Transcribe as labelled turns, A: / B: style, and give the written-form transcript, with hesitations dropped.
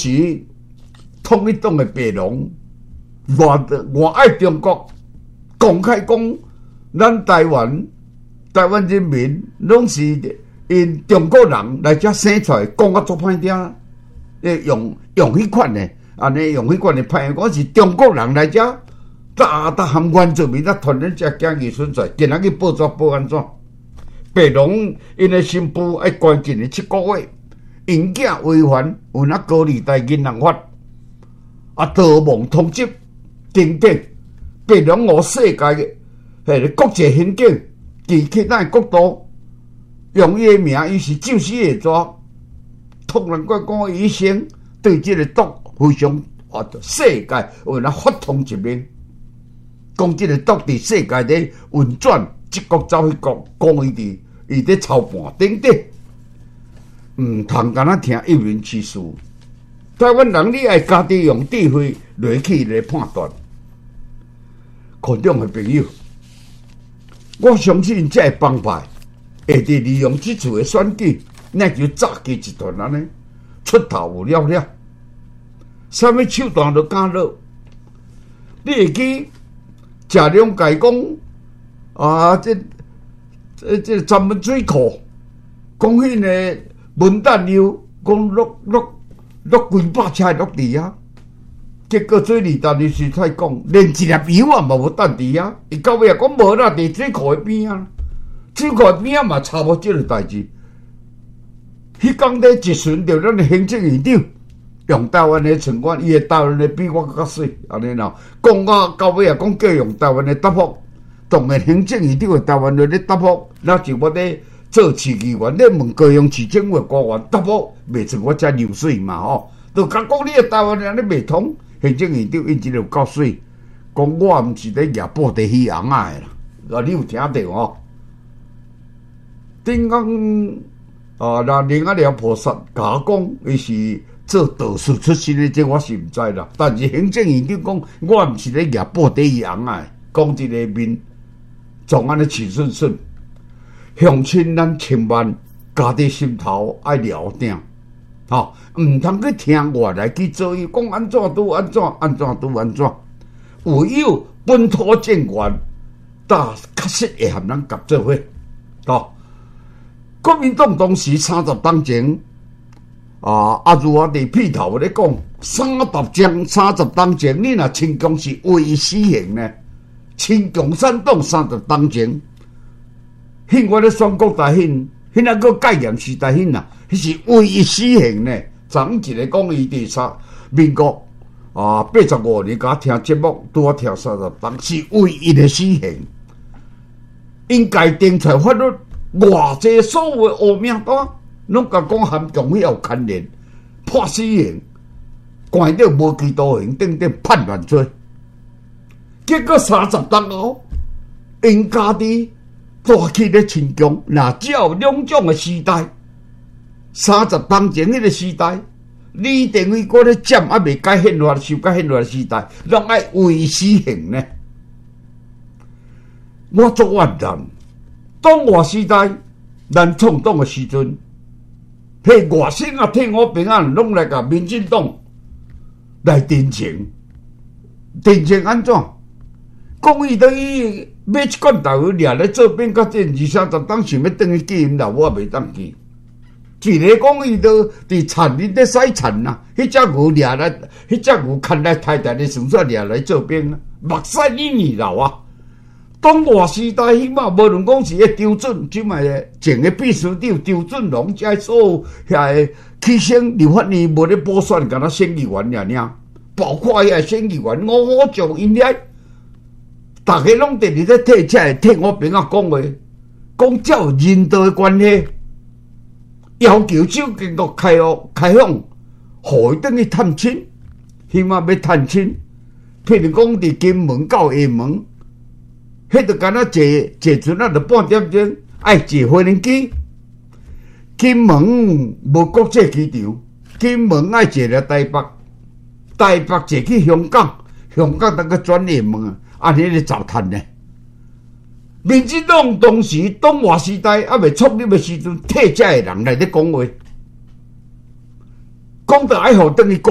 A: 时统一党的白龙我爱中国，公开讲咱台湾人民拢是因中国人来遮生出来，讲啊足歹听，用迄款的，安尼用迄款的歹，我是中国人来遮，大含原住民团咱遮囝儿孙出来，今仔日报纸报安怎？白龙因的新妇爱关键的7个月，因囝违反有那高利贷银行法，盗梦通缉。等等，白龙和世界的国际刑警，其其他国度用伊的名，伊是救死的抓，突然间讲医生对这个毒非常世界有那发通一面，讲这个毒伫世界咧运转，一国走迄国，讲伊伫操盘等等，通敢若听一面之词。台湾人你爱家己用智慧来去来判断。群众的朋友，我相信这个帮派会伫利用这次的选举，那就炸起一团安尼出头有了了，啥物手段都敢落。你会记贾良介讲这专门水库，讲迄个文旦油，讲落几百车落地啊。结果水利单位是太讲，连一粒油嘛无等伫啊！伊到尾也讲无啦，伫水库的边啊，水库的边啊嘛差无即个代志。迄天咧一巡着咱的行政院长用台湾的城管，伊的台湾的比我较水，安尼啦。讲到尾也讲叫用台湾的答复，当然行政院长的台湾的咧答复，那就我咧做市议员咧问高雄市政府的官员答复，袂像我遮流水嘛吼，就甲讲你的台湾人咧袂通。行政院长因真有够水，讲我毋是咧举布袋戏红仔的啦，你有听到哦？顶讲那另外了菩萨甲我讲，伊是做道士出身的，这我是毋知啦。但是行政院长讲，我毋是咧举布袋戏红仔的，讲一个面，总安尼气顺顺，乡亲咱千万家己心头爱了定。毋通去听外来去做伊讲安怎拄安怎，安怎拄安怎。唯有本土政权，确实会和咱合作伙。国民党当时30当前，如我伫片头咧讲，30当前，你若亲共是唯一死刑呢？亲共产党30当前，迄我咧选国大宪，迄那个戒严时代迄迄是唯一死刑呢。昨一个讲伊伫民国85年，甲听节目，拄我听30当是唯一的死刑。应该定出法律，偌济所有的黑名单，拢甲讲含共迄有牵连，判死刑，关到无期徒刑等等判乱罪。结果30当后，因家己大起咧亲共，若只有两种的时代。30当前迄个时代，李登辉搁咧占未改宪法、修改宪法的时代，拢爱为死刑呢。我做冤人，党外时代，咱创党的时阵，迄外省替我平安，拢来甲民进党来定情，定情安怎？讲伊等于买一罐豆腐，掠来做兵，甲这20-30当想要转去记因老母，也袂当记。一个讲伊都伫田里咧洗田呐，迄只牛掠来，迄只牛牵来太太的绳索掠来做兵啊，目屎一年流啊！党外时代起码无论讲是迄周准，即卖前个秘书长周准龙，遮所有遐起升立法院无咧补选，敢若选议员尔，包括遐选议员，我从因遐，大家拢伫咧替遮替我边啊讲话，讲照人道的关系。要求州经国开放，互伊转去探亲，起码要探亲。譬如讲伫金门到厦门，迄就敢若坐船啊，就半点钟，爱坐飞轮机。金门无国际机场，金门爱坐了台北，台北坐去香港，香港当个转厦门啊，安尼咧糟蹋呢。民进党当时党外时代还未创立的时阵，替遮的人来咧讲话，讲到爱互等于国